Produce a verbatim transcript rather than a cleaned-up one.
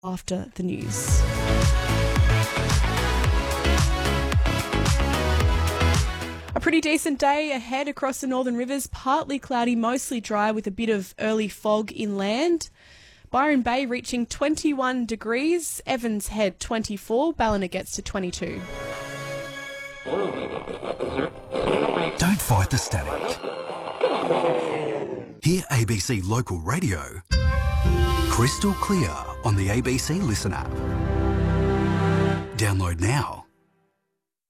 after the news. A pretty decent day ahead across the Northern Rivers. Partly cloudy, mostly dry with a bit of early fog inland. Byron Bay reaching twenty-one degrees. Evans Head twenty-four. Ballina gets to twenty-two. Don't fight the static. Hear A B C Local Radio crystal clear on the A B C Listen app. Download now.